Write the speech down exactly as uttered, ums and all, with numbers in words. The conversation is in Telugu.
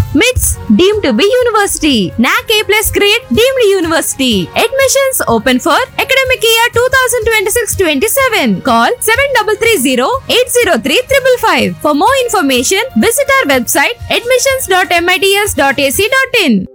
మిట్స్ డీమ్డ్ టు బి యూనివర్సిటీ. నాక్ ఏ plus grade deemed university. Admissions open for academic year twenty twenty-six twenty-seven. Call seven three three zero eight zero three five five. For more information, visit our website admissions dot mits dot a c dot in.